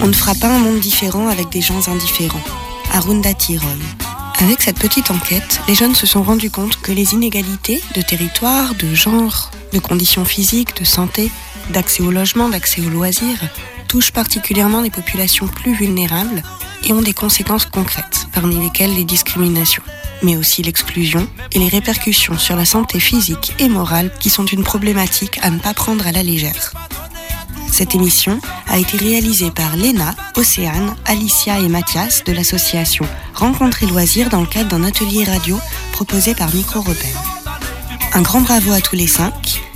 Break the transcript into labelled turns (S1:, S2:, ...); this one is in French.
S1: On ne fera pas un monde différent avec des gens indifférents. Arundhati Roy. Avec cette petite enquête, les jeunes se sont rendus compte que les inégalités de territoire, de genre, de conditions physiques, de santé, d'accès au logement, d'accès aux loisirs, touchent particulièrement les populations plus vulnérables et ont des conséquences concrètes, parmi lesquelles les discriminations, mais aussi l'exclusion et les répercussions sur la santé physique et morale qui sont une problématique à ne pas prendre à la légère. Cette émission a été réalisée par Léna, Océane, Alicia et Mathias de l'association Rencontres et Loisirs dans le cadre d'un atelier radio proposé par Micro Repère. Un grand bravo à tous les 5